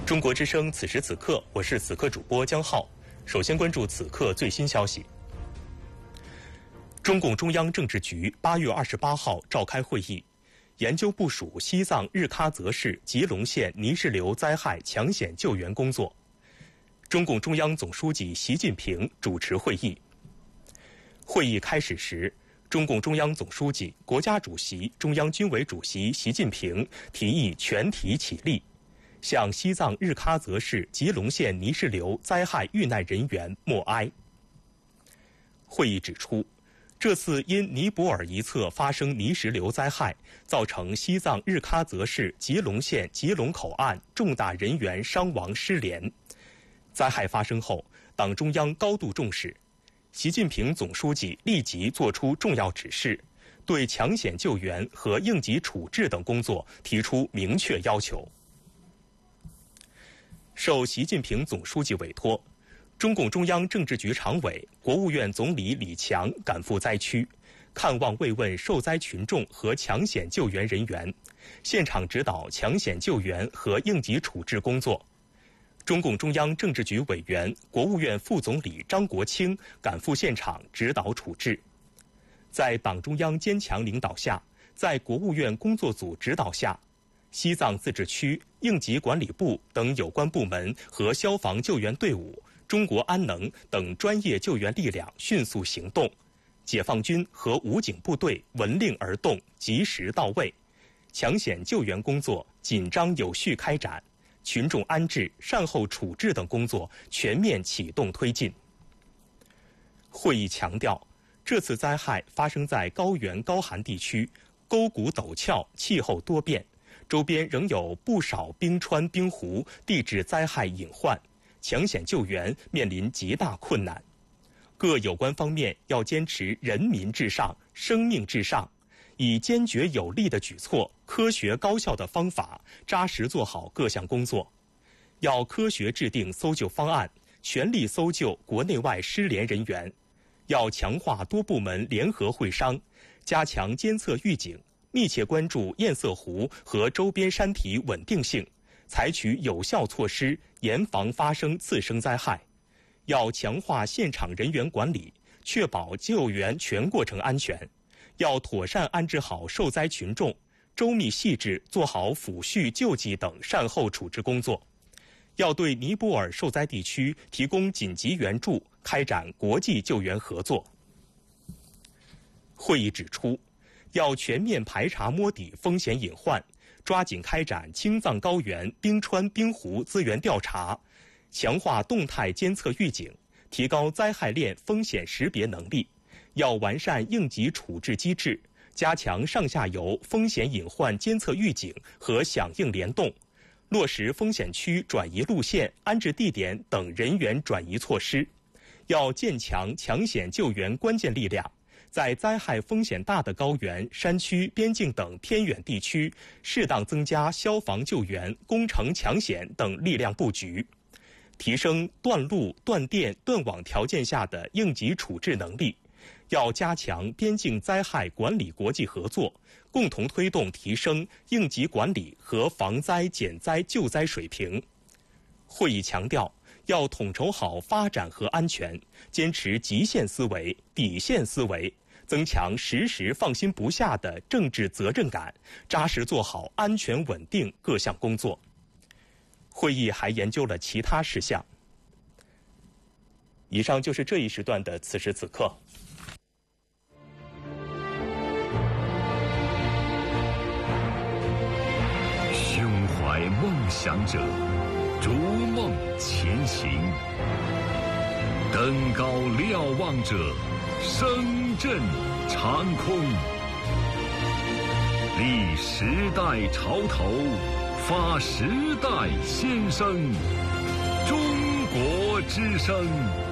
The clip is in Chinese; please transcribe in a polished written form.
中国之声此时此刻，我是此刻主播江浩。首先关注此刻最新消息。中共中央政治局8月28号召开会议，研究部署西藏日喀则市吉隆县泥石流灾害抢险救援工作。中共中央总书记习近平主持会议。会议开始时，中共中央总书记、国家主席、中央军委主席习近平提议全体起立，向西藏日喀则市吉隆县泥石流灾害遇难人员默哀。会议指出，这次因尼泊尔一侧发生泥石流灾害，造成西藏日喀则市吉隆县吉隆口岸重大人员伤亡失联。灾害发生后，党中央高度重视，习近平总书记立即作出重要指示，对抢险救援和应急处置等工作提出明确要求。受习近平总书记委托，中共中央政治局常委、国务院总理李强赶赴灾区，看望慰问受灾群众和抢险救援人员，现场指导抢险救援和应急处置工作。中共中央政治局委员、国务院副总理张国清赶赴现场指导处置。在党中央坚强领导下，在国务院工作组指导下，西藏自治区应急管理部等有关部门和消防救援队伍、中国安能等专业救援力量迅速行动，解放军和武警部队闻令而动，及时到位，抢险救援工作紧张有序开展，群众安置、善后处置等工作全面启动推进。会议强调，这次灾害发生在高原高寒地区，沟谷陡峭，气候多变，周边仍有不少冰川冰湖，地质灾害隐患，抢险救援面临极大困难。各有关方面要坚持人民至上、生命至上，以坚决有力的举措、科学高效的方法，扎实做好各项工作。要科学制定搜救方案，全力搜救国内外失联人员。要强化多部门联合会商，加强监测预警，密切关注堰塞湖和周边山体稳定性，采取有效措施，严防发生次生灾害。要强化现场人员管理，确保救援全过程安全。要妥善安置好受灾群众，周密细致做好抚恤救济等善后处置工作。要对尼泊尔受灾地区提供紧急援助，开展国际救援合作。会议指出，要全面排查摸底风险隐患，抓紧开展青藏高原冰川冰湖资源调查，强化动态监测预警，提高灾害链风险识别能力。要完善应急处置机制，加强上下游风险隐患监测预警和响应联动，落实风险区转移路线、安置地点等人员转移措施。要建强抢险救援关键力量，在灾害风险大的高原、山区、边境等偏远地区，适当增加消防救援、工程抢险等力量布局，提升断路、断电、断网条件下的应急处置能力。要加强边境灾害管理国际合作，共同推动提升应急管理和防灾减灾救灾水平。会议强调，要统筹好发展和安全，坚持极限思维、底线思维，增强时时放心不下的政治责任感，扎实做好安全稳定各项工作。会议还研究了其他事项。以上就是这一时段的此时此刻。 胸怀梦想者，逐梦前行；登高瞭望者，声震长空。立时代潮头，发时代先声。中国之声。